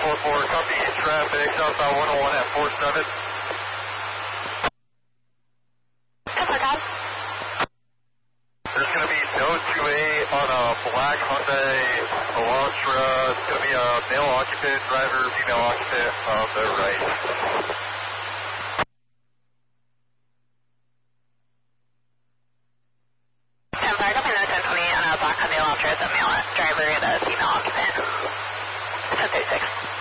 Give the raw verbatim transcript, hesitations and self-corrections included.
four four, copy traffic, southbound one oh one at four seven. There's going to be no two A on a black Hyundai Elantra. It's going to be a male occupant, driver, female occupant on the right. ten five, copy no ten twenty on a black Hyundai Elantra. It's a male driver, the female occupant. ten thirty-six.